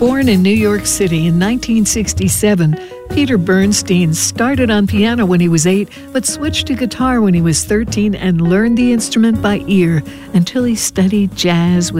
Born in New York City in 1967, Peter Bernstein started on piano when he was 8, but switched to guitar when he was 13 and learned the instrument by ear until he studied jazz with